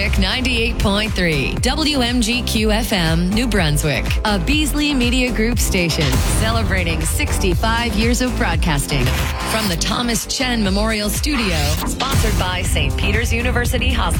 Music 98.3, WMGQ FM, New Brunswick, a Beasley Media Group station celebrating 65 years of broadcasting from the Thomas Chen Memorial Studio, sponsored by St. Peter's University Hospital.